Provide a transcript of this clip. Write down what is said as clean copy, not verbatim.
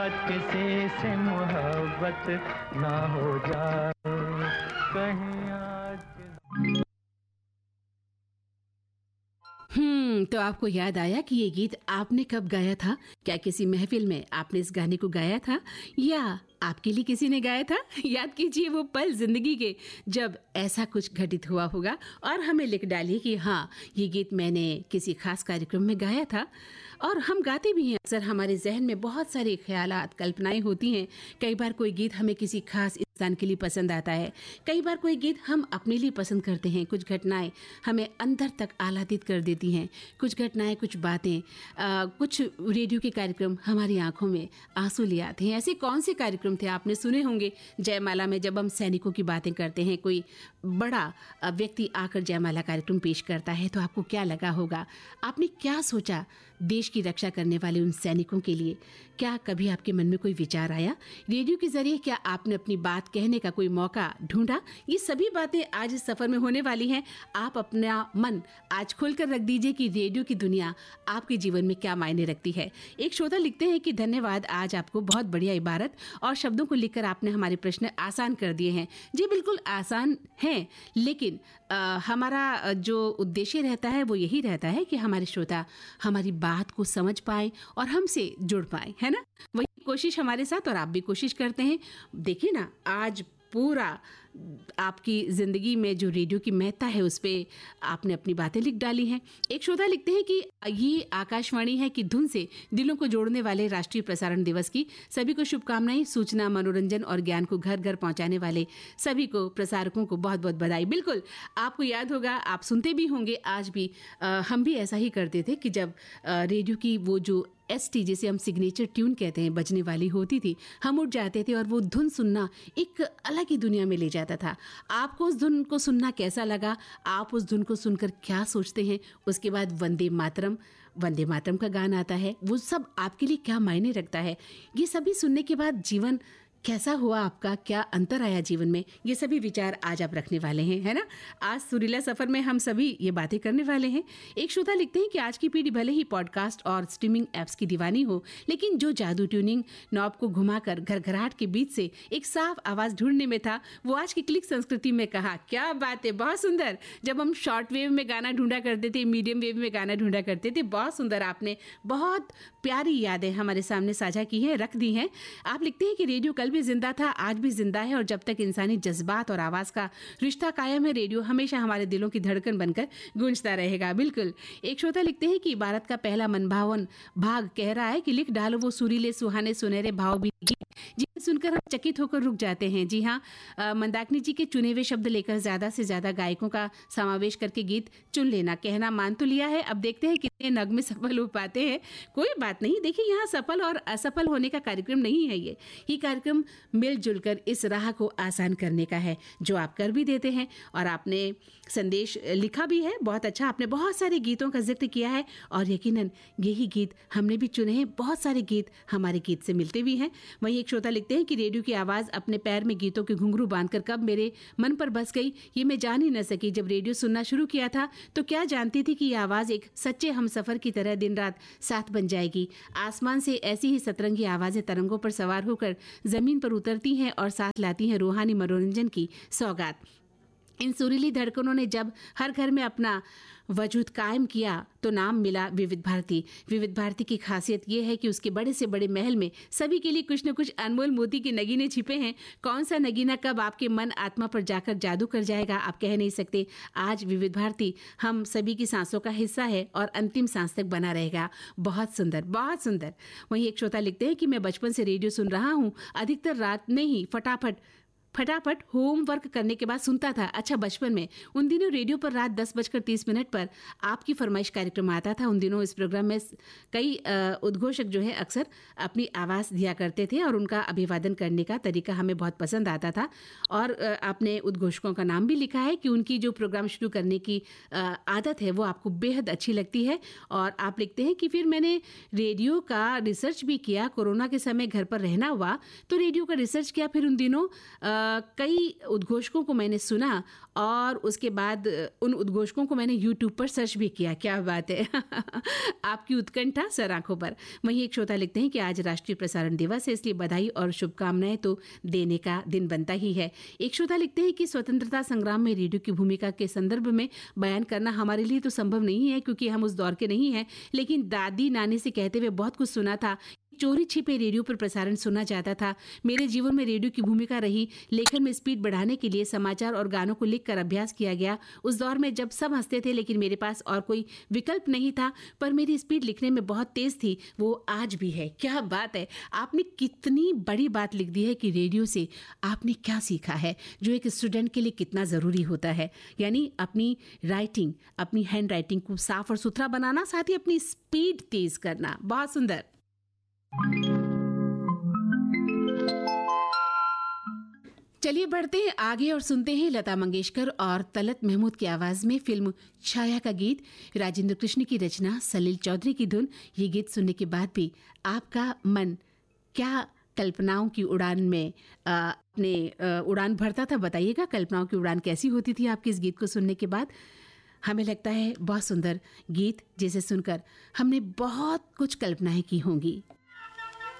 किसी से मोहब्बत ना हो जाए कहीं आज। तो आपको याद आया कि ये गीत आपने कब गाया था? क्या किसी महफिल में आपने इस गाने को गाया था या आपके लिए किसी ने गाया था? याद कीजिए वो पल जिंदगी के जब ऐसा कुछ घटित हुआ होगा और हमें लिख डालिए कि हाँ, ये गीत मैंने किसी खास कार्यक्रम में गाया था। और हम गाते भी हैं, अक्सर हमारे जहन में बहुत सारे ख्यालात, कल्पनाएं होती हैं। कई बार कोई गीत हमें किसी खास इंसान के लिए पसंद आता है, कई बार कोई गीत हम अपने लिए पसंद करते हैं। कुछ घटनाएं हमें अंदर तक आह्लादित कर देती हैं, कुछ घटनाएं, कुछ बातें, कुछ रेडियो के कार्यक्रम हमारी आंखों में आंसू ले आते हैं। ऐसे कौन से कार्यक्रम थे आपने सुने होंगे? जयमाला में जब हम सैनिकों की बातें करते हैं, कोई बड़ा व्यक्ति आकर जयमाला कार्यक्रम पेश करता है, तो आपको क्या लगा होगा? आपने क्या सोचा देश की रक्षा करने वाले उन सैनिकों के लिए? क्या कभी आपके मन में कोई विचार आया? रेडियो के जरिए क्या आपने अपनी बात कहने का कोई मौका ढूंढा? ये सभी बातें आज इस सफर में होने वाली हैं। आप अपना मन आज खोलकर रख दीजिए कि रेडियो की दुनिया आपके जीवन में क्या मायने रखती है। एक श्रोता लिखते हैं कि धन्यवाद, आज आपको बहुत बढ़िया इबारत और शब्दों को लिखकर आपने हमारे प्रश्न आसान कर दिए हैं। जी बिल्कुल आसान हैं, लेकिन हमारा जो उद्देश्य रहता है वो यही रहता है कि हमारे श्रोता हमारी बात को समझ पाए और हमसे जुड़ पाए, है ना? वही कोशिश हमारे साथ, और आप भी कोशिश करते हैं। देखिए ना, आज पूरा आपकी ज़िंदगी में जो रेडियो की महत्ता है उस पर आपने अपनी बातें लिख डाली हैं। एक श्रोता लिखते हैं कि ये आकाशवाणी है कि धुन से दिलों को जोड़ने वाले राष्ट्रीय प्रसारण दिवस की सभी को शुभकामनाएं। सूचना, मनोरंजन और ज्ञान को घर घर पहुंचाने वाले सभी को, प्रसारकों को बहुत बहुत बधाई। बिल्कुल, आपको याद होगा, आप सुनते भी होंगे, आज भी हम भी ऐसा ही करते थे कि जब रेडियो की वो जो ST, जिसे हम सिग्नेचर ट्यून कहते हैं, बजने वाली होती थी, हम उठ जाते थे और वो धुन सुनना एक अलग ही दुनिया में ले जाता था। आपको उस धुन को सुनना कैसा लगा? आप उस धुन को सुनकर क्या सोचते हैं? उसके बाद वंदे मातरम का गाना आता है, वो सब आपके लिए क्या मायने रखता है? ये सभी सुनने के बाद जीवन कैसा हुआ आपका? क्या अंतर आया जीवन में? ये सभी विचार आज आप रखने वाले हैं, है ना? आज सुरीला सफर में हम सभी ये बातें करने वाले हैं। एक श्रोता लिखते हैं कि आज की पीढ़ी भले ही पॉडकास्ट और स्ट्रीमिंग एप्स की दीवानी हो, लेकिन जो जादू ट्यूनिंग नॉब को घुमाकर घरघराहट के बीच से एक साफ आवाज ढूंढने में था, वो आज की क्लिक संस्कृति में कहा। क्या बात है, बहुत सुंदर। जब हम शॉर्ट वेव में गाना ढूंढा करते थे, मीडियम वेव में गाना ढूंढा करते थे, बहुत सुंदर। आपने बहुत प्यारी यादें हमारे सामने साझा की हैं, रख दी हैं। आप लिखते हैं कि रेडियो कल भी जिंदा था, आज भी जिंदा है, और जब तक इंसानी जज्बात और आवाज का रिश्ता कायम है, रेडियो हमेशा हमारे दिलों की धड़कन बनकर गूंजता रहेगा। बिल्कुल। एक श्रोता लिखते हैं कि भारत का पहला मनभावन भाग कह रहा है कि लिख डालो वो सुरीले सुहाने सुनहरे भाव भी, जिन्हें सुनकर हम चकित होकर रुक जाते हैं। जी हाँ, मंदाकिनी जी के चुने हुए शब्द लेकर ज्यादा से ज्यादा गायकों का समावेश करके गीत चुन लेना, कहना मान तो लिया है, अब देखते हैं कितने नगमे सफल हो पाते हैं। कोई बात नहीं, देखिए यहाँ सफल और असफल होने का कार्यक्रम नहीं है, ये कार्यक्रम मिलजुल कर इस राह को आसान करने का है, जो आप कर भी देते हैं। और आपने संदेश लिखा भी है, बहुत अच्छा। आपने बहुत सारे गीतों का जिक्र किया है और यकीनन यही गीत हमने भी चुने हैं। बहुत सारे गीत हमारे गीत से मिलते भी हैं। वहीं एक श्रोता लिखते हैं कि रेडियो की आवाज़ अपने पैर में गीतों के घुंघरू बांधकर कब मेरे मन पर बस गई, ये मैं जान ही न सकी। जब रेडियो सुनना शुरू किया था तो क्या जानती थी कि ये आवाज़ एक सच्चे हमसफ़र की तरह दिन रात साथ बन जाएगी। आसमान से ऐसी ही सतरंगी आवाज़ें तरंगों पर सवार होकर ज़मीन पर उतरती हैं और साथ लाती हैं रूहानी मनोरंजन की सौगात। इन सुरीली धड़कनों ने जब हर घर में अपना वजूद कायम किया तो नाम मिला विविध भारती। विविध भारती की खासियत यह है कि उसके बड़े से बड़े महल में सभी के लिए कुछ न कुछ अनमोल मोती के नगीने छिपे हैं। कौन सा नगीना कब आपके मन आत्मा पर जाकर जादू कर जाएगा, आप कह नहीं सकते। आज विविध भारती हम सभी की सांसों का हिस्सा है और अंतिम सांस तक बना रहेगा। बहुत सुंदर, बहुत सुंदर। वहीं एक श्रोता लिखते हैं कि मैं बचपन से रेडियो सुन रहा हूँ, अधिकतर रात में ही फटाफट होमवर्क करने के बाद सुनता था। अच्छा, बचपन में उन दिनों रेडियो पर रात 10:30 पर आपकी फरमाइश कार्यक्रम आता था। उन दिनों इस प्रोग्राम में कई उद्घोषक जो है अक्सर अपनी आवाज़ दिया करते थे और उनका अभिवादन करने का तरीका हमें बहुत पसंद आता था। और आपने उद्घोषकों का नाम भी लिखा है कि उनकी जो प्रोग्राम शुरू करने की आदत है वो आपको बेहद अच्छी लगती है। और आप लिखते हैं कि फिर मैंने रेडियो का रिसर्च भी किया। कोरोना के समय घर पर रहना हुआ तो रेडियो का रिसर्च किया। फिर उन दिनों कई उद्घोषकों को मैंने सुना और उसके बाद उन उद्घोषकों को मैंने यूट्यूब पर सर्च भी किया। क्या बात है आपकी उत्कंठा सर आंखों पर। वहीं एक श्रोता लिखते हैं कि आज राष्ट्रीय प्रसारण दिवस है, इसलिए बधाई और शुभकामनाएं तो देने का दिन बनता ही है। एक श्रोता लिखते हैं कि स्वतंत्रता संग्राम में रेडियो की भूमिका के संदर्भ में बयान करना हमारे लिए तो संभव नहीं है क्योंकि हम उस दौर के नहीं हैं, लेकिन दादी नानी से कहते हुए बहुत कुछ सुना था। चोरी छिपे रेडियो पर प्रसारण सुना जाता था। मेरे जीवन में रेडियो की भूमिका रही। लेखन में स्पीड बढ़ाने के लिए समाचार और गानों को लिखकर अभ्यास किया गया। उस दौर में जब सब हंसते थे लेकिन मेरे पास और कोई विकल्प नहीं था, पर मेरी स्पीड लिखने में बहुत तेज थी, वो आज भी है। क्या बात है, आपने कितनी बड़ी बात लिख दी है कि रेडियो से आपने क्या सीखा है, जो एक स्टूडेंट के लिए कितना ज़रूरी होता है। यानी अपनी राइटिंग, अपनी हैंड राइटिंग को साफ और सुथरा बनाना, साथ ही अपनी स्पीड तेज करना। बहुत सुंदर। चलिए बढ़ते हैं आगे और सुनते हैं लता मंगेशकर और तलत महमूद की आवाज में फिल्म छाया का गीत। राजेंद्र कृष्ण की रचना, सलील चौधरी की धुन। ये गीत सुनने के बाद भी आपका मन क्या कल्पनाओं की उड़ान में अपने उड़ान भरता था? बताइएगा, कल्पनाओं की उड़ान कैसी होती थी आपके इस गीत को सुनने के बाद? हमें लगता है बहुत सुंदर गीत, जिसे सुनकर हमने बहुत कुछ कल्पनाएं की होंगी।